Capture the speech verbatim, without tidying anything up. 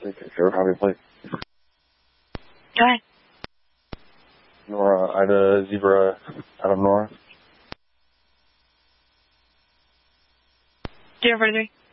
Okay, sure. How many plates? Go ahead. Nora, Ida, Zebra, Adam, Nora. zero forty-three.